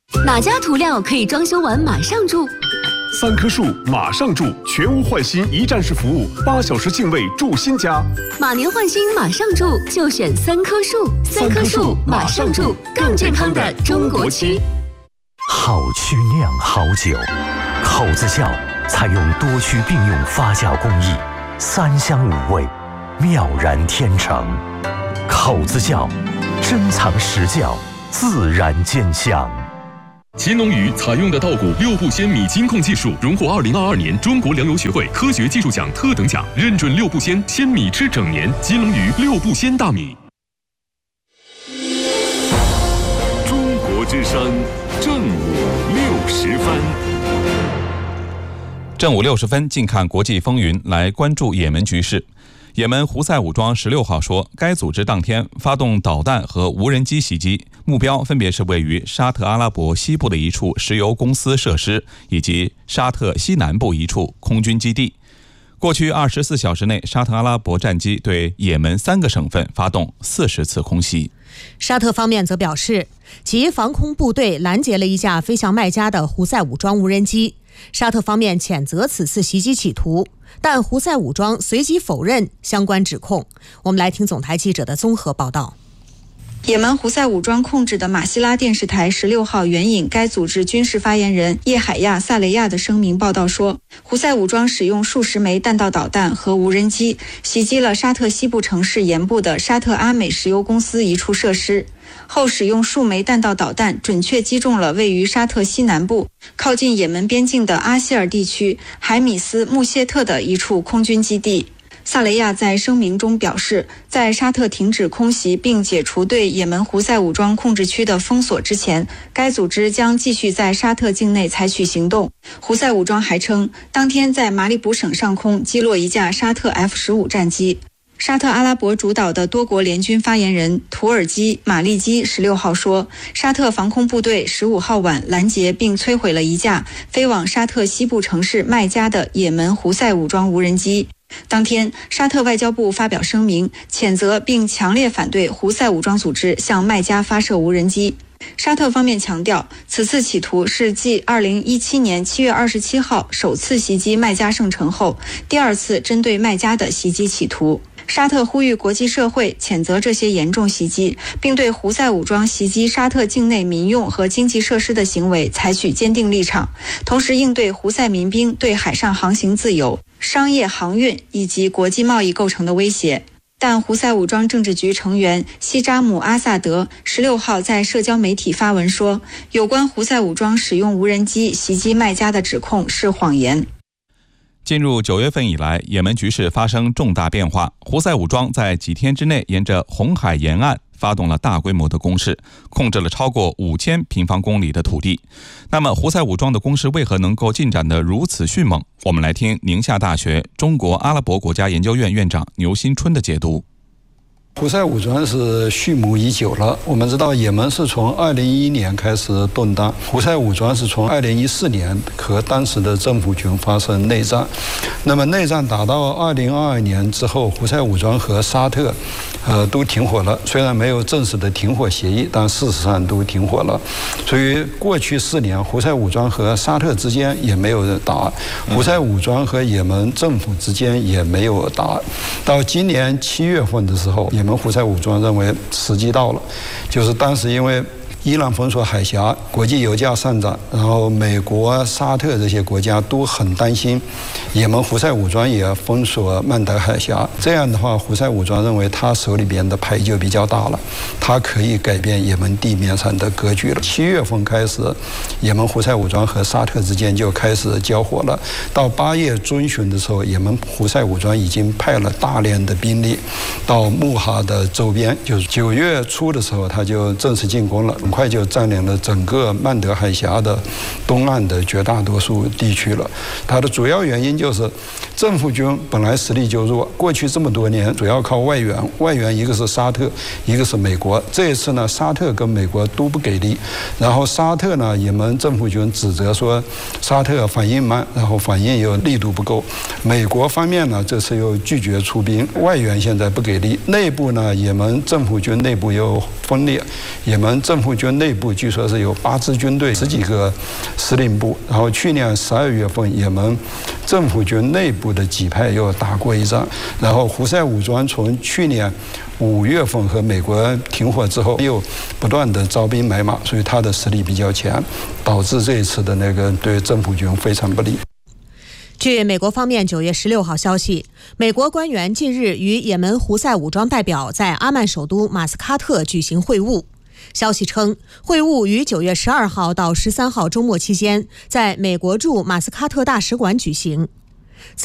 哪家涂料可以装修完马上住 ？3棵树马上住，全屋换新一站式服务，8小时净位住新家。 马年换新马上住，就选3棵树。3棵树马上住，更健康的中国区。 好曲酿好酒，口子窖采用多区并用发酵工艺，3香5味，妙然天成。口子窖，珍藏实窖，自然见香。 秦龙鱼采用的稻谷6步鲜米金控技术，荣获2022年中国粮油学会科学技术奖特等奖，认准6步鲜，鲜米吃整年。金龙鱼6步鲜大米。 中国之声，正午60分。 正午60分，近看国际风云，来关注也门局势。也门胡塞武装16号说，该组织当天发动导弹和无人机袭击，目标分别是位于沙特阿拉伯西部的一处石油公司设施，以及沙特西南部一处空军基地。过去24小时内，沙特阿拉伯战机对也门3个省份发动40次空袭。 沙特方面则表示，其防空部队拦截了一架飞向麦加的胡塞武装无人机。沙特方面谴责此次袭击企图，但胡塞武装随即否认相关指控。我们来听总台记者的综合报道。 也门胡塞武装控制的马希拉电视台16号援引该组织军事发言人叶海亚·萨雷亚的声明报道说，胡塞武装使用数十枚弹道导弹和无人机袭击了沙特西部城市盐部的沙特阿美石油公司一处设施，后使用数枚弹道导弹准确击中了位于沙特西南部靠近也门边境的阿希尔地区海米斯穆谢特的一处空军基地。萨雷亚在声明中表示，在沙特停止空袭并解除对也门胡塞武装控制区的封锁之前，该组织将继续在沙特境内采取行动。胡塞武装还称，当天在马里卜省上空击落一架沙特 F-15战机。沙特阿拉伯主导的多国联军发言人图尔基马利基16号说，沙特防空部队15号晚拦截并摧毁了一架飞往沙特西部城市麦加的也门胡塞武装无人机。当天，沙特外交部发表声明，谴责并强烈反对胡塞武装组织向麦加发射无人机。沙特方面强调，此次企图是继2017年7月27号首次袭击麦加圣城后，第2次针对麦加的袭击企图。沙特呼吁国际社会谴责这些严重袭击，并对胡塞武装袭击沙特境内民用和经济设施的行为采取坚定立场，同时应对胡塞民兵对海上航行自由、商业航运以及国际贸易构成的威胁。但胡塞武装政治局成员西扎姆·阿萨德16号在社交媒体发文说，有关胡塞武装使用无人机袭击麦加的指控是谎言。 进入9月份以来，也门局势发生重大变化。胡塞武装在几天之内沿着红海沿岸发动了大规模的攻势，控制了超过5000平方公里的土地。那么，胡塞武装的攻势为何能够进展得如此迅猛？我们来听宁夏大学中国阿拉伯国家研究院院长牛新春的解读。 胡塞武装是蓄谋已久了。我们知道，也门是从2011年开始动荡，胡塞武装是从2014年和当时的政府军发生内战。那么内战打到2022年之后，胡塞武装和沙特都停火了，虽然没有正式的停火协议，但事实上都停火了。所以过去4年，胡塞武装和沙特之间也没有打，胡塞武装和也门政府之间也没有打。到今年7月份的时候，也门胡塞武装认为时机到了，就是当时因为伊朗封锁海峡，国际油价上涨，然后美国、沙特这些国家都很担心也门胡塞武装也封锁曼德海峡。这样的话，胡塞武装认为他手里边的牌就比较大了，他可以改变也门地面上的格局了。7月份开始，也门胡塞武装和沙特之间就开始交火了。到8月中旬的时候，也门胡塞武装已经派了大量的兵力到穆哈的周边，就是9月初的时候，他就正式进攻了。很快就占领了整个曼德海峡的东岸的绝大多数地区了。它的主要原因就是政府军本来实力就弱，过去这么多年主要靠外援，外援一个是沙特，一个是美国。这一次呢，沙特跟美国都不给力，然后沙特呢，也门政府军指责说沙特反应慢，然后反应又力度不够。美国方面呢，这次又拒绝出兵，外援现在不给力。内部呢，也门政府军内部又分裂，也门政府军内部据说是有8支军队、10几个司令部。然后去年12月份，也门政府军内部的几派又打过一仗。然后胡塞武装从去年5月份和美国停火之后，又不断的招兵买马，所以他的实力比较强，导致这一次的对政府军非常不利。 据美国方面9月16号消息，美国官员近日与也门胡塞武装代表在阿曼首都马斯喀特举行会晤。消息称，会晤于9月12号到13号周末期间，在美国驻马斯喀特大使馆举行。